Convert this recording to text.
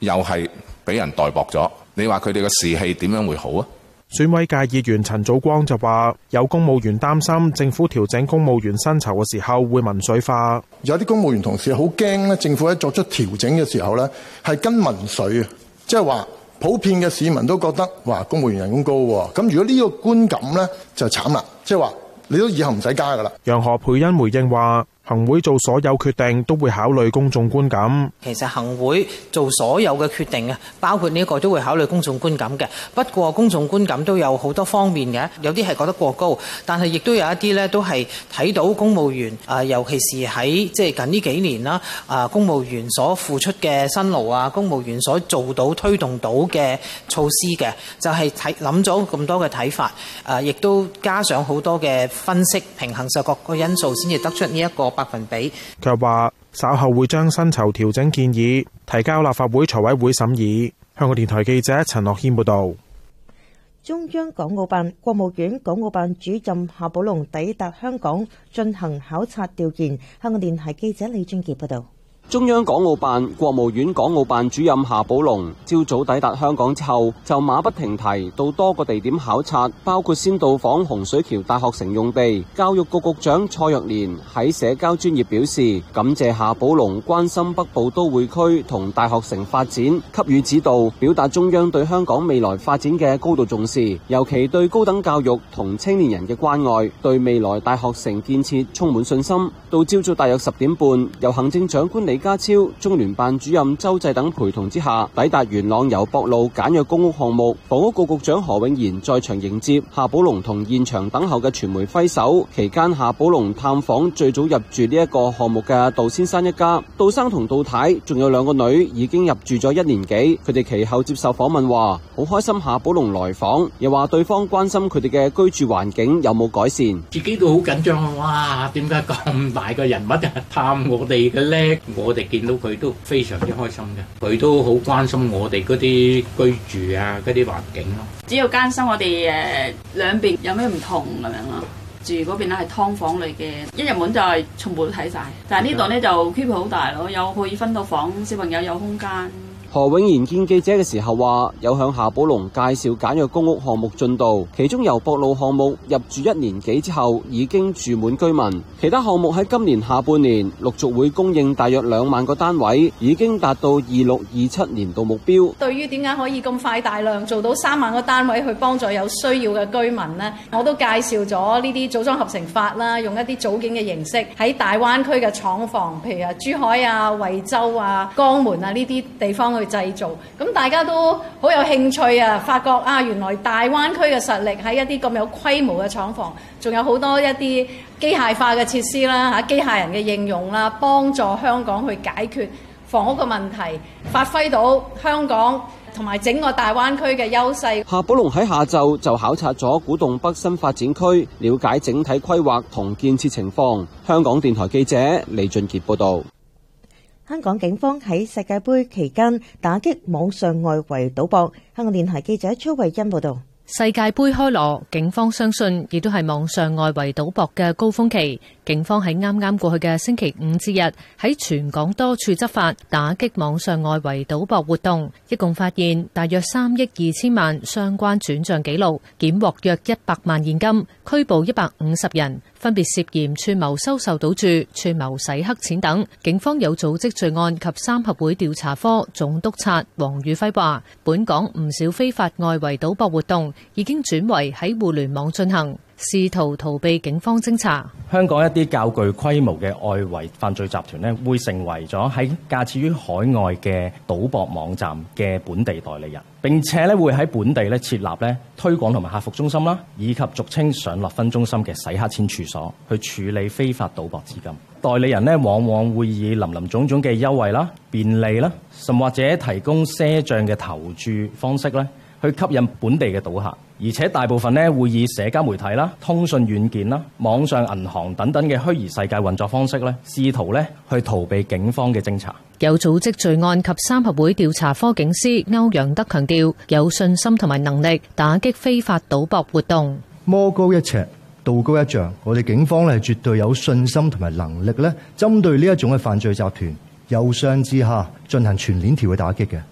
又係俾人代薄咗。你話佢哋嘅士氣點樣會好啊？ 選委界議員陳祖光就話：有公務員擔心政府調整公務員薪酬嘅時候會民粹化。 有啲公務員同事好驚咧，政府喺作出調整嘅時候咧係跟民粹啊，即係話普遍嘅市民都覺得哇，公務員人工高喎。咁如果呢個觀感咧就慘啦，即係話你都以後唔使加噶啦。楊何蓓茵回應話：行會做所有決定都會考慮公眾觀感。 其實行會做所有嘅決定啊，包括呢個都會考慮公眾觀感嘅。不過公眾觀感都有好多方面嘅，有啲係覺得過高，但係亦都有一啲咧都係睇到公務員尤其是喺即係近呢幾年啦公務員所付出嘅辛勞啊，公務員所做到推動到嘅措施嘅，就係諗咗咁多嘅睇法，亦都加上好多嘅分析，平衡晒各個因素，先至得出呢一個百分比。 佢話稍後會將薪酬調整建議提交立法會財委會審議。香港電台記者陳樂謙報道。 中央港澳辦、國務院港澳辦主任夏寶龍抵達香港進行考察調研。香港電台記者李俊傑報道。 中央港澳辦、國務院港澳辦主任夏寶龍朝早抵達香港之後，就馬不停蹄到多個地點考察，包括先到訪洪水橋大學城用地。教育局局長蔡若蓮喺社交專頁表示，感謝夏寶龍關心北部都會區同大學城發展，給予指導，表達中央對香港未來發展嘅高度重視，尤其對高等教育同青年人嘅關愛，對未來大學城建設充滿信心。到朝早大約10點半，由行政長官李家超、中聯辦主任周濟等陪同之下，抵達元朗油博路簡約公屋項目。房屋局局長何永賢在場迎接夏寶龍同現場等候嘅傳媒揮手。期間，夏寶龍探訪最早入住呢一個項目嘅杜先生一家。杜生同杜太仲有2個女已經入住咗1年幾。佢哋其後接受訪問話，好開心夏寶龍來訪，又話對方關心佢哋嘅居住環境有冇改善。 自己都好緊張，哇！點解咁大個人物探我哋嘅咧？我哋見到佢都非常之開心嘅，佢都好關心我哋嗰啲居住啊，嗰啲環境咯。 只要關心我哋兩邊有咩唔同咁樣咯。住嗰邊咧係劏房類嘅，一入門就係全部都睇晒，但係呢度咧就區別好大咯，有可以分到房，小朋友有空間。 何永賢見記者嘅時候話，有向夏寶龍介紹簡約公屋項目進度，其中由博路項目入住1年幾之後已經住滿居民，其他項目喺今年下半年陸續會供應大約2萬個單位，已經達到26-27年度目標。 對於點解可以咁快大量做到3萬個單位去幫助有需要嘅居民呢？我都介紹咗呢啲組裝合成法啦，用一啲組件嘅形式喺大灣區嘅廠房，譬如珠海啊、惠州啊、江門啊呢啲地方去製造，咁大家都好有興趣啊！發覺啊，原來大灣區嘅實力喺一啲咁有規模嘅廠房，仲有好多一啲機械化嘅設施啦，機械人嘅應用啦，幫助香港去解決房屋嘅問題，發揮到香港同埋整個大灣區嘅優勢。 夏寶龍喺下晝就考察咗古洞北新發展區，了解整體規劃同建設情況。香港電台記者李俊傑報道。 香港警方喺世界盃期間打擊網上外圍賭博。香港電台記者崔慧欣報道。 世界盃開鑼，警方相信亦都係網上外圍賭博嘅高峰期。警方喺啱啱過去嘅星期五至日喺全港多處執法，打擊網上外圍賭博活動，一共發現大約3億2千萬相關轉賬記錄，檢獲約100萬現金，拘捕150人，分別涉嫌串謀收受賭注、串謀洗黑錢等。警方有組織罪案及三合會調查科總督察黃宇輝話，本港唔少非法外圍賭博活動已經轉為喺互聯網進行，試圖逃避警方偵查。 香港一啲較具規模嘅外圍犯罪集團呢，會成為咗喺架設於海外嘅賭博網站嘅本地代理人，並且咧會喺本地咧設立咧推廣同埋客服中心啦，以及俗稱上落分中心嘅洗黑錢處所，去處理非法賭博資金。代理人呢，往往會以林林種種嘅優惠啦、便利啦，甚或者提供賒賬嘅投注方式咧，去吸引本地嘅賭客。而且大部分呢會以社交媒體啦、通訊軟件啦、網上銀行等等嘅虛擬世界運作方式咧，試圖咧去逃避警方嘅偵查。 有組織罪案及三合會調查科警司歐陽德強調，有信心同埋能力打擊非法賭博活動。 魔高一尺，道高一丈，我哋警方咧絕對有信心同埋能力咧，針對呢一種嘅犯罪集團由上至下進行全鏈條嘅打擊嘅。